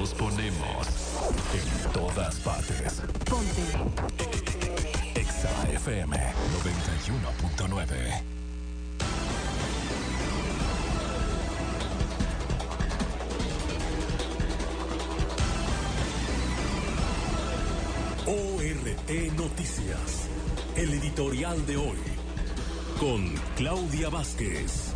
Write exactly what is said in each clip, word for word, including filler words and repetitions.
Nos ponemos en todas partes. Ponte. Exa F M noventa y uno punto nueve. O R T Noticias, el editorial de hoy, con Claudia Vázquez.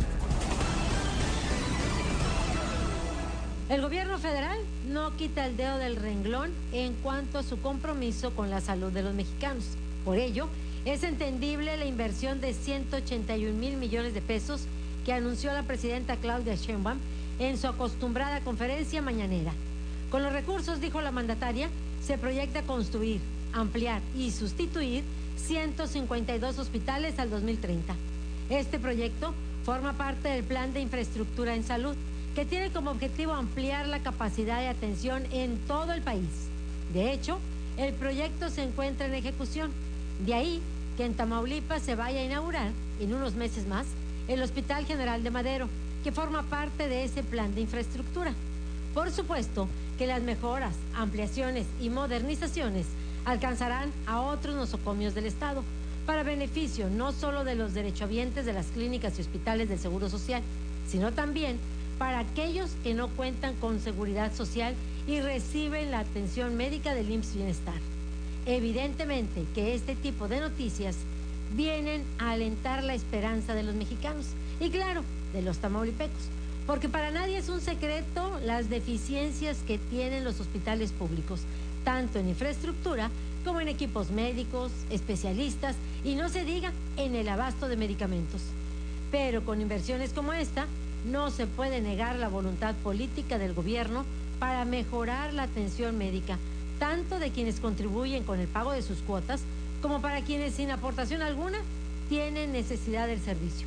El gobierno federal no quita el dedo del renglón en cuanto a su compromiso con la salud de los mexicanos. Por ello, es entendible la inversión de ciento ochenta y un mil millones de pesos que anunció la presidenta Claudia Sheinbaum en su acostumbrada conferencia mañanera. Con los recursos, dijo la mandataria, se proyecta construir, ampliar y sustituir ciento cincuenta y dos hospitales al dos mil treinta. Este proyecto forma parte del Plan de Infraestructura en Salud, que tiene como objetivo ampliar la capacidad de atención en todo el país. De hecho, el proyecto se encuentra en ejecución. De ahí que en Tamaulipas se vaya a inaugurar, en unos meses más, el Hospital General de Madero, que forma parte de ese plan de infraestructura. Por supuesto que las mejoras, ampliaciones y modernizaciones alcanzarán a otros nosocomios del Estado, para beneficio no solo de los derechohabientes de las clínicas y hospitales del Seguro Social, sino también para aquellos que no cuentan con seguridad social y reciben la atención médica del I M S S Bienestar. Evidentemente que este tipo de noticias vienen a alentar la esperanza de los mexicanos y, claro, de los tamaulipecos, porque para nadie es un secreto las deficiencias que tienen los hospitales públicos, tanto en infraestructura como en equipos médicos, especialistas y no se diga en el abasto de medicamentos. Pero con inversiones como esta, no se puede negar la voluntad política del gobierno para mejorar la atención médica, tanto de quienes contribuyen con el pago de sus cuotas, como para quienes sin aportación alguna tienen necesidad del servicio.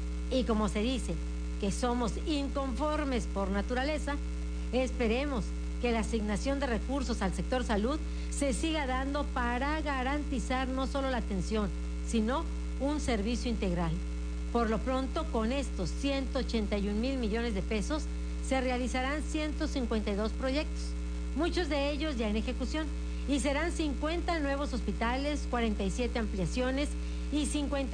Y como se dice que somos inconformes por naturaleza, esperemos que la asignación de recursos al sector salud se siga dando para garantizar no solo la atención, sino un servicio integral. Por lo pronto, con estos ciento ochenta y un mil millones de pesos, se realizarán ciento cincuenta y dos proyectos, muchos de ellos ya en ejecución, y serán cincuenta nuevos hospitales, cuarenta y siete ampliaciones y cincuenta